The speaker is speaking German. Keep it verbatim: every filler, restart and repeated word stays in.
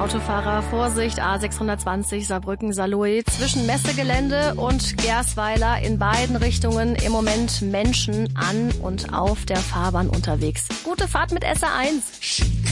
Autofahrer, Vorsicht, A sechshundertzwanzig Saarbrücken-Saarlouis zwischen Messegelände und Gersweiler in beiden Richtungen im Moment Menschen an und auf der Fahrbahn unterwegs. Gute Fahrt mit S R eins.